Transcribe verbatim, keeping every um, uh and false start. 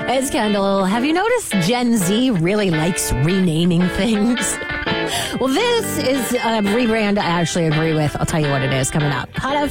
It's Kendall. Have you noticed Gen Z really likes renaming things? Well, this is a rebrand I actually agree with. I'll tell you what it is coming up. Hot